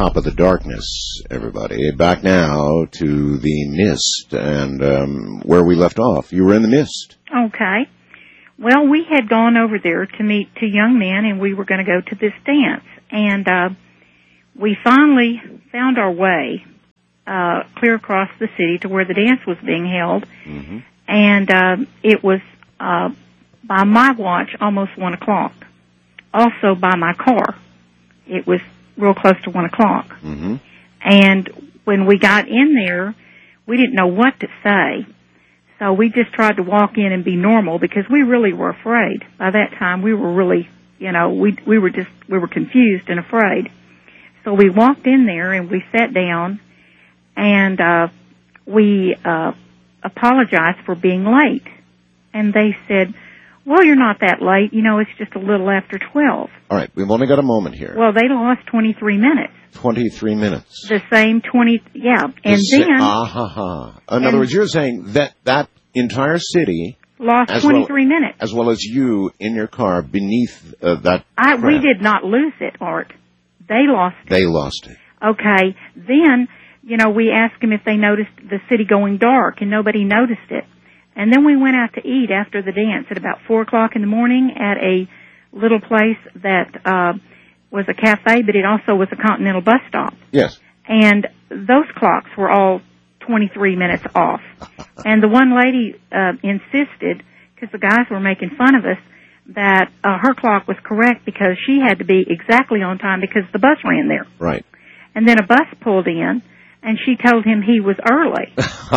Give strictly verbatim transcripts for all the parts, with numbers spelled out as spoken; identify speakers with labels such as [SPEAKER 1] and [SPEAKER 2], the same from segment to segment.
[SPEAKER 1] top of the darkness, everybody. Back now to the mist and um, where we left off. You were in the mist.
[SPEAKER 2] Okay. Well, we had gone over there to meet two young men, and we were going to go to this dance. And uh, we finally found our way uh, clear across the city to where the dance was being held.
[SPEAKER 1] Mm-hmm.
[SPEAKER 2] And uh, it was, uh, by my watch, almost one o'clock. Also, by my car, it was real close to one o'clock.
[SPEAKER 1] Mm-hmm.
[SPEAKER 2] And when we got in there, we didn't know what to say. So we just tried to walk in and be normal because we really were afraid. By that time, we were really, you know, we we were just, we were confused and afraid. So we walked in there and we sat down and uh, we uh, apologized for being late. And they said, well, you're not that late. You know, it's just a little after twelve.
[SPEAKER 1] All right, we've only got a moment here.
[SPEAKER 2] Well, they lost twenty-three minutes.
[SPEAKER 1] twenty-three minutes.
[SPEAKER 2] The same twenty, yeah. And
[SPEAKER 1] the
[SPEAKER 2] then...
[SPEAKER 1] Ah, ha, ha. In other words, you're saying that that entire city...
[SPEAKER 2] Lost twenty-three
[SPEAKER 1] well,
[SPEAKER 2] minutes.
[SPEAKER 1] As well as you in your car beneath uh, that
[SPEAKER 2] I,
[SPEAKER 1] crap.
[SPEAKER 2] We did not lose it, Art. They lost it.
[SPEAKER 1] They lost it.
[SPEAKER 2] Okay. Then, you know, we asked them if they noticed the city going dark, and nobody noticed it. And then we went out to eat after the dance at about four o'clock in the morning at a little place that uh, was a cafe, but it also was a Continental bus stop.
[SPEAKER 1] Yes.
[SPEAKER 2] And those clocks were all twenty-three minutes off. And the one lady uh, insisted, because the guys were making fun of us, that uh, her clock was correct because she had to be exactly on time because the bus ran there.
[SPEAKER 1] Right.
[SPEAKER 2] And then a bus pulled in, and she told him he was early.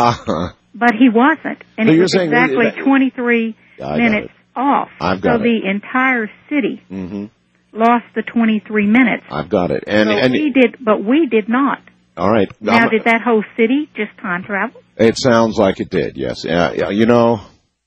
[SPEAKER 2] But he wasn't. And
[SPEAKER 1] so
[SPEAKER 2] it
[SPEAKER 1] you're
[SPEAKER 2] was
[SPEAKER 1] saying
[SPEAKER 2] exactly
[SPEAKER 1] that,
[SPEAKER 2] twenty-three minutes off.
[SPEAKER 1] I've got
[SPEAKER 2] so
[SPEAKER 1] it.
[SPEAKER 2] the entire city
[SPEAKER 1] mm-hmm.
[SPEAKER 2] lost the twenty-three minutes.
[SPEAKER 1] I've got it. And,
[SPEAKER 2] so
[SPEAKER 1] and
[SPEAKER 2] we did, but we did not.
[SPEAKER 1] All right.
[SPEAKER 2] Now,
[SPEAKER 1] I'm,
[SPEAKER 2] did that whole city just time travel?
[SPEAKER 1] It sounds like it did, yes. Uh, you know,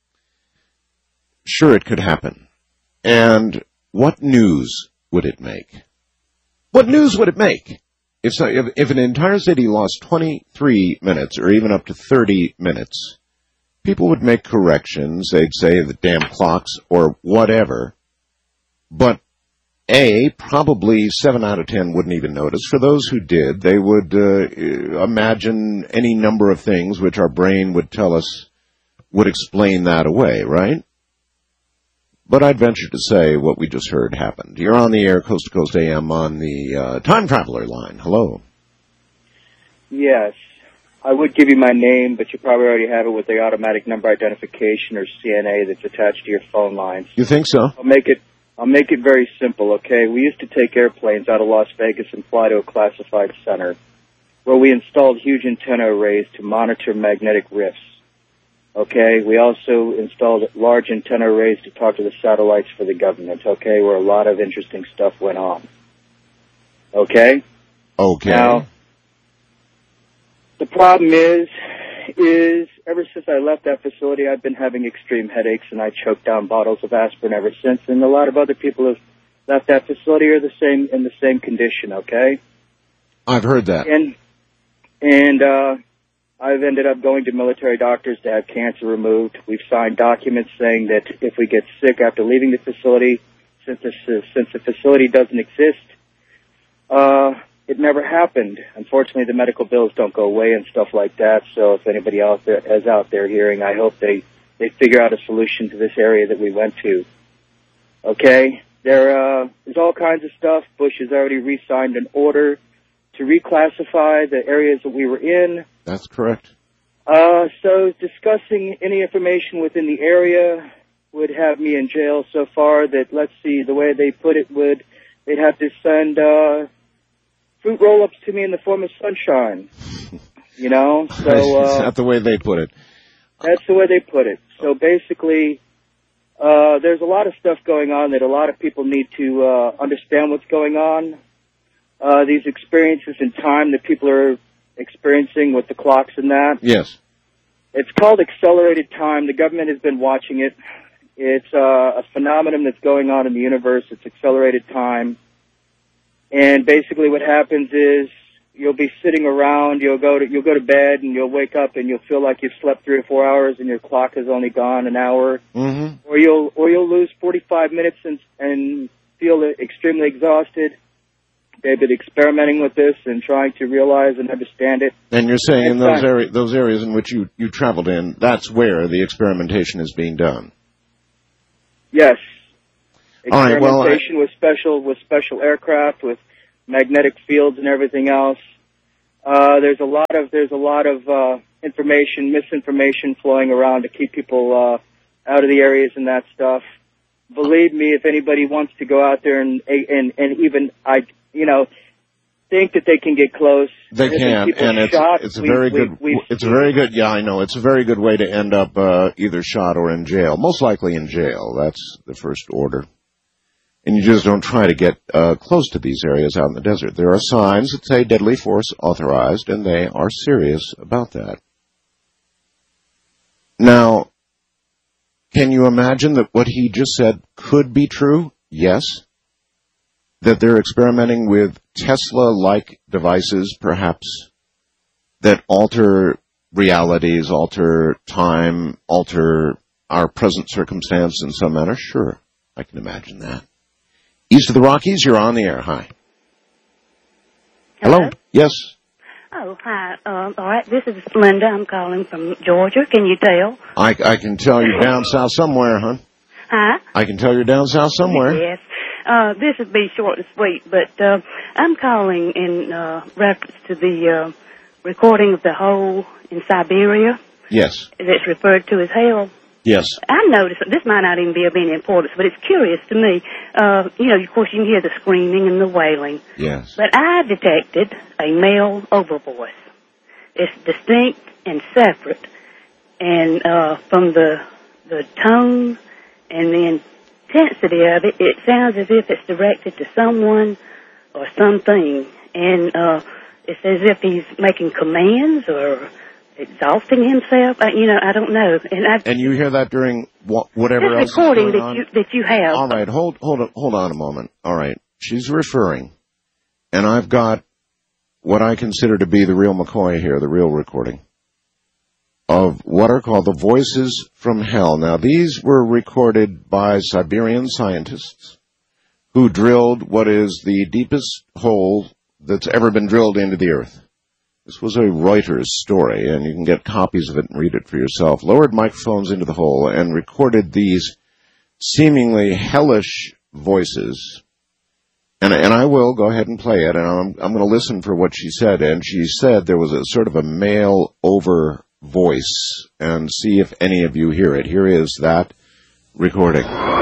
[SPEAKER 1] sure it could happen. And what news would it make? What news would it make? If, so, if, if an entire city lost twenty-three minutes or even up to thirty minutes, people would make corrections. They'd say the damn clocks or whatever. But A, probably seven out of ten wouldn't even notice. For those who did, they would uh, imagine any number of things which our brain would tell us would explain that away, right? But I'd venture to say what we just heard happened. You're on the air, Coast to Coast A M, on the uh, Time Traveler line. Hello.
[SPEAKER 3] Yes. I would give you my name, but you probably already have it with the automatic number identification or C N A that's attached to your phone lines.
[SPEAKER 1] You think so?
[SPEAKER 3] I'll make it I'll make it very simple, okay? We used to take airplanes out of Las Vegas and fly to a classified center where we installed huge antenna arrays to monitor magnetic rifts. Okay, we also installed large antenna arrays to talk to the satellites for the government, okay, where a lot of interesting stuff went on. Okay?
[SPEAKER 1] Okay.
[SPEAKER 3] Now, the problem is, is ever since I left that facility, I've been having extreme headaches, and I choked down bottles of aspirin ever since, and a lot of other people who have left that facility are the same in the same condition, okay?
[SPEAKER 1] I've heard that.
[SPEAKER 3] And, and, uh, I've ended up going to military doctors to have cancer removed. We've signed documents saying that if we get sick after leaving the facility, since the, since the facility doesn't exist, uh, it never happened. Unfortunately, the medical bills don't go away and stuff like that. So if anybody else there is out there hearing, I hope they, they figure out a solution to this area that we went to. Okay? There, uh, there's all kinds of stuff. Bush has already re-signed an order to reclassify the areas that we were in.
[SPEAKER 1] That's correct.
[SPEAKER 3] Uh, so discussing any information within the area would have me in jail so far that, let's see, the way they put it would, they'd have to send, uh, fruit roll-ups to me in the form of sunshine. You know? So, uh.
[SPEAKER 1] Is that the way they put it?
[SPEAKER 3] That's the way they put it. So basically, uh, there's a lot of stuff going on that a lot of people need to, uh, understand what's going on. Uh, these experiences in time that people are experiencing with the clocks and that.
[SPEAKER 1] Yes.
[SPEAKER 3] It's called accelerated time. The government has been watching it. It's uh, a phenomenon that's going on in the universe. It's accelerated time. And basically what happens is you'll be sitting around, you'll go to you'll go to bed, and you'll wake up and you'll feel like you've slept three or four hours and your clock has only gone an hour.
[SPEAKER 1] Mm-hmm.
[SPEAKER 3] Or you'll or you'll lose forty-five minutes and and feel extremely exhausted. they've been experimenting with this and trying to realize and understand it.
[SPEAKER 1] And you're saying in those,
[SPEAKER 3] time.
[SPEAKER 1] area, those areas in which you, you traveled in, that's where the experimentation is being done?
[SPEAKER 3] Yes.
[SPEAKER 1] All right, well,
[SPEAKER 3] Experimentation
[SPEAKER 1] I...
[SPEAKER 3] with special with special aircraft, with magnetic fields and everything else. Uh, there's a lot of there's a lot of uh, information, misinformation flowing around to keep people uh, out of the areas and that stuff. Believe me, if anybody wants to go out there and and and even I you know think that they can get close,
[SPEAKER 1] they can, and it's
[SPEAKER 3] shot,
[SPEAKER 1] it's a
[SPEAKER 3] we,
[SPEAKER 1] very
[SPEAKER 3] we,
[SPEAKER 1] good
[SPEAKER 3] we,
[SPEAKER 1] it's a very good yeah I know it's a very good way to end up uh, either shot or in jail. Most likely in jail. That's the first order. And you just don't try to get uh, close to these areas out in the desert. There are signs that say deadly force authorized, and they are serious about that. Now, can you imagine that what he just said could be true? Yes. That they're experimenting with Tesla-like devices, perhaps, that alter realities, alter time, alter our present circumstance in some manner? Sure, I can imagine that. East of the Rockies, you're on the air. Hi.
[SPEAKER 4] Hello?
[SPEAKER 1] Hello? Yes.
[SPEAKER 4] Oh, hi. Um, all right, this is Linda. I'm calling from Georgia. Can you tell?
[SPEAKER 1] I, I can tell you're down south somewhere, huh?
[SPEAKER 4] Huh?
[SPEAKER 1] I can tell you're down south somewhere.
[SPEAKER 4] Yes. Uh, this would be short and sweet, but uh, I'm calling in uh, reference to the uh, recording of the hole in Siberia.
[SPEAKER 1] Yes.
[SPEAKER 4] That's referred to as hell.
[SPEAKER 1] Yes.
[SPEAKER 4] I noticed, this might not even be of any importance, but it's curious to me. Uh, you know, of course, you can hear the screaming and the wailing.
[SPEAKER 1] Yes.
[SPEAKER 4] But I detected a male overvoice. It's distinct and separate. And uh, from the the tone and the intensity of it, it sounds as if it's directed to someone or something. And uh, it's as if he's making commands or exalting himself. I, you know, I don't know. And I
[SPEAKER 1] and you hear that during wh- whatever
[SPEAKER 4] this
[SPEAKER 1] else
[SPEAKER 4] recording
[SPEAKER 1] is going
[SPEAKER 4] that
[SPEAKER 1] on?
[SPEAKER 4] you that you have.
[SPEAKER 1] All right, hold hold on, hold on a moment. All right, she's referring, and I've got what I consider to be the real McCoy here, the real recording of what are called the voices from hell. Now, these were recorded by Siberian scientists who drilled what is the deepest hole that's ever been drilled into the earth. This was a Reuters story, and you can get copies of it and read it for yourself. Lowered microphones into the hole and recorded these seemingly hellish voices. And, and I will go ahead and play it, and I'm, I'm going to listen for what she said. And she said there was a sort of a male over voice, and see if any of you hear it. Here is that recording.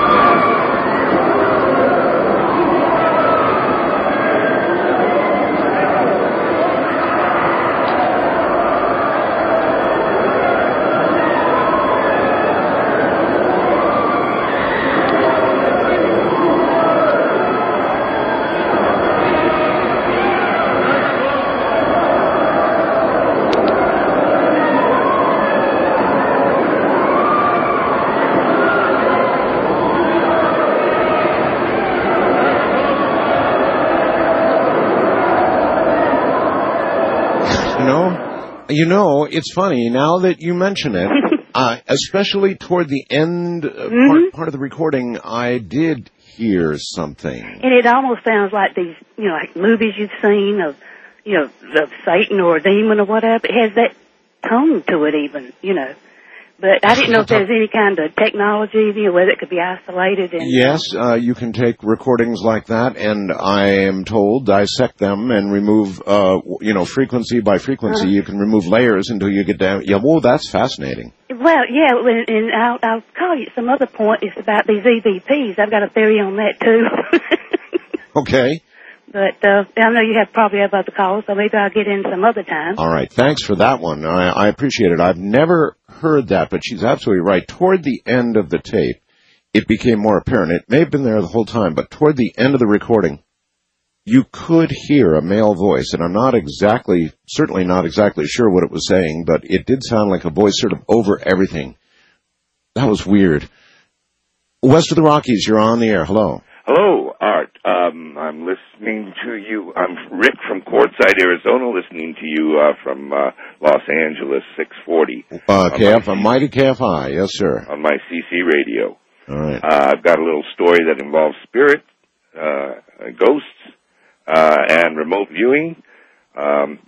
[SPEAKER 1] You know, it's funny, now that you mention it, uh, especially toward the end uh,
[SPEAKER 4] mm-hmm.
[SPEAKER 1] part, part of the recording, I did hear something.
[SPEAKER 4] And it almost sounds like these, you know, like movies you've seen of, you know, of Satan or a demon or whatever. It has that tone to it even, you know. But I didn't know if there's any kind of technology, you know, whether it could be isolated. And,
[SPEAKER 1] yes, uh, you can take recordings like that, and I am told dissect them and remove, uh, you know, frequency by frequency. Uh-huh. You can remove layers until you get down. Yeah, well, that's fascinating.
[SPEAKER 4] Well, yeah, and I'll, I'll call you at some other point. It's about these E V Ps. I've got a theory on that, too.
[SPEAKER 1] Okay.
[SPEAKER 4] But uh, I know you have probably have other calls, so maybe I'll get in some other time.
[SPEAKER 1] All right. Thanks for that one. I, I appreciate it. I've never heard that, but she's absolutely right. Toward the end of the tape, it became more apparent. It may have been there the whole time, but toward the end of the recording, you could hear a male voice, and I'm not exactly, certainly not exactly sure what it was saying, but it did sound like a voice sort of over everything. That was weird. West of the Rockies, you're on the air. Hello.
[SPEAKER 5] Hello, Art. Um, I'm listening to you. I'm Rick from Quartzsite, Arizona, listening to you uh, from uh, Los Angeles, six forty.
[SPEAKER 1] Uh, K F, a mighty K F I, yes, sir.
[SPEAKER 5] On my C C radio.
[SPEAKER 1] All right.
[SPEAKER 5] Uh, I've got a little story that involves spirit, uh, ghosts, uh, and remote viewing. Um,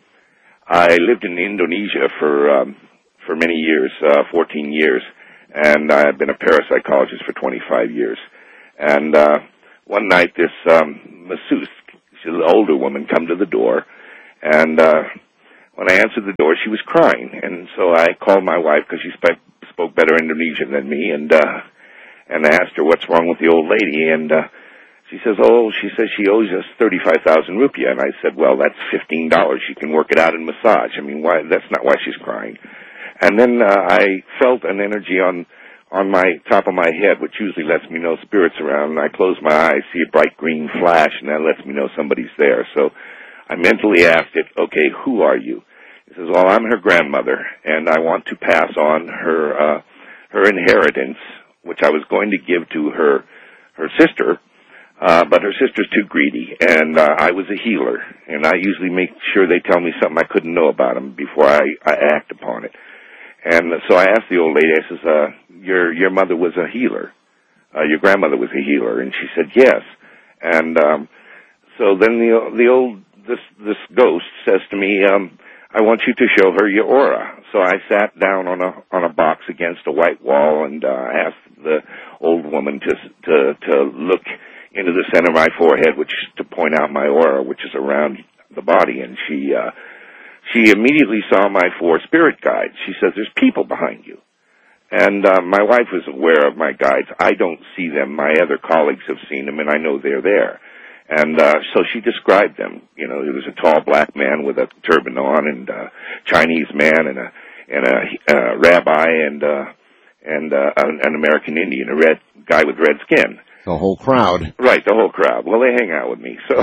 [SPEAKER 5] I lived in Indonesia for um, for many years, uh, fourteen years, and I've been a parapsychologist for twenty-five years. And uh, one night, this um, masseuse, she's an older woman, come to the door, and uh, when I answered the door, she was crying. And so I called my wife, because she spoke, spoke better Indonesian than me, and uh, and I asked her what's wrong with the old lady, and uh, she says, oh, she says she owes us thirty-five thousand rupiah. And I said, well, that's fifteen dollars. She can work it out in massage. I mean, why? That's not why she's crying. And then uh, I felt an energy on on my top of my head, which usually lets me know spirits around. And I close my eyes, see a bright green flash, and that lets me know somebody's there. So I mentally asked it, okay, who are you? It says, well, I'm her grandmother, and I want to pass on her uh, her inheritance, which I was going to give to her her sister. Uh, but her sister's too greedy, and uh, I was a healer, and I usually make sure they tell me something I couldn't know about them before I, I act upon it. And so I asked the old lady, I says, uh, your, your mother was a healer. Uh, your grandmother was a healer. And she said, yes. And, um, so then the, the old, this, this ghost says to me, um, I want you to show her your aura. So I sat down on a, on a box against a white wall and, uh, asked the old woman to, to, to look into the center of my forehead, which is to point out my aura, which is around the body. And she, uh, she immediately saw my four spirit guides. She says, there's people behind you. And, uh, my wife was aware of my guides. I don't see them. My other colleagues have seen them, and I know they're there. And, uh, so she described them. You know, there was a tall black man with a turban on, and, uh, Chinese man, and a, and a, uh, rabbi, and, uh, and, uh, an, an American Indian, a red guy with red skin.
[SPEAKER 1] The whole crowd.
[SPEAKER 5] Right, the whole crowd. Well, they hang out with me, so.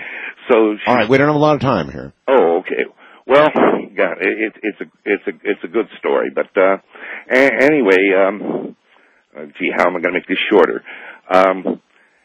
[SPEAKER 5] so. She,
[SPEAKER 1] all right, we don't have a lot of time here.
[SPEAKER 5] Oh, okay. Well, yeah, it, it's a it's a it's a good story, but uh, a- anyway, um, uh, gee, how am I going to make this shorter? Um,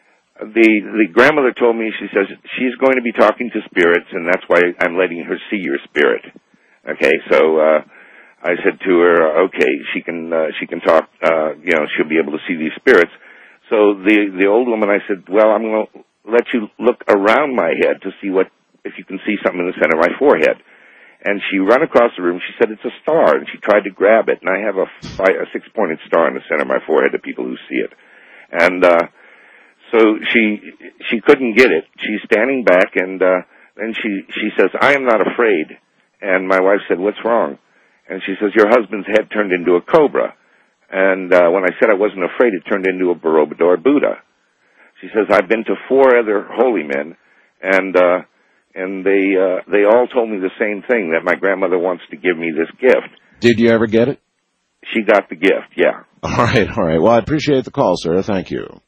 [SPEAKER 5] the the grandmother told me, she says she's going to be talking to spirits, and that's why I'm letting her see your spirit. Okay, so uh, I said to her, okay, she can uh, she can talk. Uh, you know, she'll be able to see these spirits. So the the old woman, I said, well, I'm going to let you look around my head to see what, if you can see something in the center of my forehead. And she ran across the room. She said, it's a star. And she tried to grab it. And I have a, five, a six-pointed star in the center of my forehead to people who see it. And uh, so she she couldn't get it. She's standing back, and uh, then she, she says, I am not afraid. And my wife said, what's wrong? And she says, your husband's head turned into a cobra. And uh, when I said I wasn't afraid, it turned into a Borobudur Buddha. She says, I've been to four other holy men, and uh, and they uh, they all told me the same thing, that my grandmother wants to give me this gift.
[SPEAKER 1] Did you ever get it?
[SPEAKER 5] She got the gift, yeah.
[SPEAKER 1] All right, all right. Well, I appreciate the call, sir. Thank you.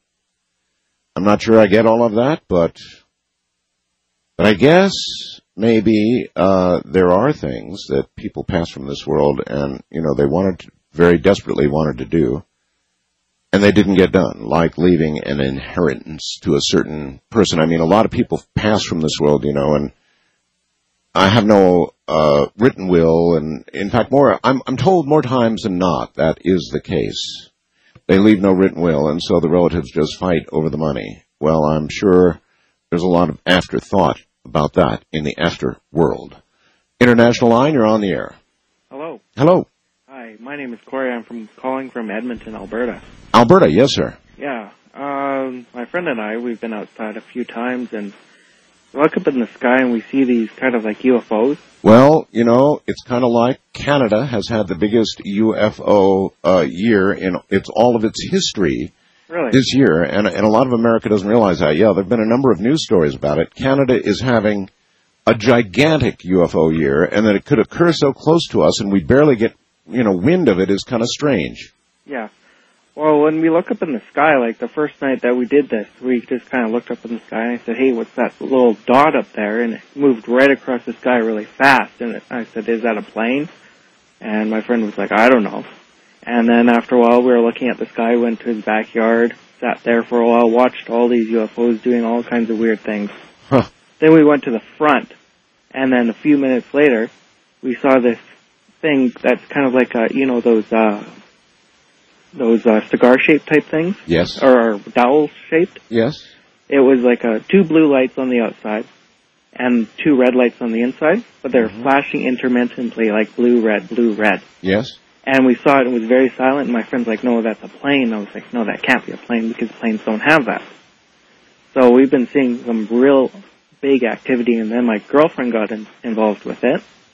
[SPEAKER 1] I'm not sure I get all of that, but but I guess maybe uh, there are things that people pass from this world, and you know they wanted to, very desperately wanted to do, and they didn't get done, like leaving an inheritance to a certain person. I mean, a lot of people pass from this world, you know, and I have no uh, written will, and in fact, more I'm, I'm told more times than not that is the case. They leave no written will, and so the relatives just fight over the money. Well, I'm sure there's a lot of afterthought about that in the after world. International line, you're on the air.
[SPEAKER 6] Hello.
[SPEAKER 1] Hello.
[SPEAKER 6] Hi, my name is Corey. I'm from calling from Edmonton, Alberta.
[SPEAKER 1] Alberta, yes, sir.
[SPEAKER 6] Yeah. Um, my friend and I, we've been outside a few times, and we look up in the sky and we see these kind of like U F Os.
[SPEAKER 1] Well, you know, it's kind of like Canada has had the biggest U F O uh, year in its all of its history.
[SPEAKER 6] Really?
[SPEAKER 1] This year, and, and a lot of America doesn't realize that. Yeah, there have been a number of news stories about it. Canada is having a gigantic U F O year, and that it could occur so close to us, and we barely get, you know, wind of it is kind of strange.
[SPEAKER 6] Yeah. Well, when we look up in the sky, like the first night that we did this, we just kind of looked up in the sky, and I said, hey, what's that little dot up there? And it moved right across the sky really fast, and I said, is that a plane? And my friend was like, I don't know. And then after a while, we were looking at the sky, went to his backyard, sat there for a while, watched all these U F Os doing all kinds of weird things.
[SPEAKER 1] Huh.
[SPEAKER 6] Then we went to the front, and then a few minutes later, we saw this thing that's kind of like, a, you know, those uh, those uh, cigar-shaped type things?
[SPEAKER 1] Yes.
[SPEAKER 6] Or dowel-shaped?
[SPEAKER 1] Yes.
[SPEAKER 6] It was like uh, two blue lights on the outside, and two red lights on the inside, but they're
[SPEAKER 1] Mm-hmm.
[SPEAKER 6] flashing intermittently, like blue, red, blue, red.
[SPEAKER 1] Yes.
[SPEAKER 6] And we saw it, it was very silent, and my friend's like, no, that's a plane. I was like, no, that can't be a plane, because planes don't have that. So we've been seeing some real big activity, and then my girlfriend got in, involved with it.